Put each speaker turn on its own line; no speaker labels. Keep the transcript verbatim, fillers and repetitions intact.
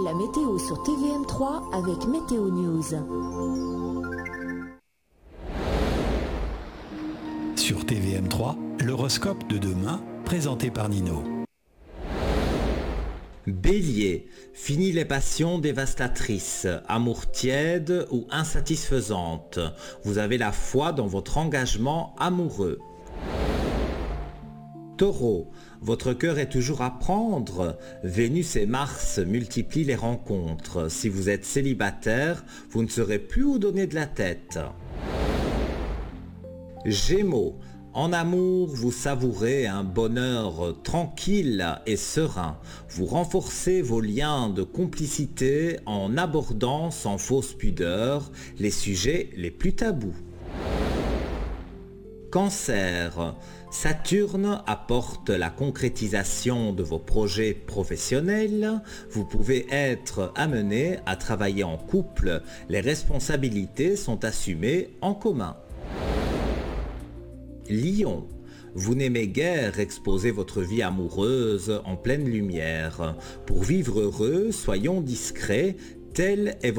la météo sur T V M trois avec Météo News.
Sur T V M trois, l'horoscope de demain, présenté par Nino.
Bélier, fini les passions dévastatrices, amour tiède ou insatisfaisante. Vous avez la foi dans votre engagement amoureux. Taureau, votre cœur est toujours à prendre. Vénus et Mars multiplient les rencontres. Si vous êtes célibataire, vous ne saurez plus où donner de la tête. Gémeaux, en amour, vous savourez un bonheur tranquille et serein. Vous renforcez vos liens de complicité en abordant sans fausse pudeur les sujets les plus tabous. Cancer, Saturne apporte la concrétisation de vos projets professionnels. Vous pouvez être amené à travailler en couple. Les responsabilités sont assumées en commun. Lion, vous n'aimez guère exposer votre vie amoureuse en pleine lumière. Pour vivre heureux, soyons discrets, tel est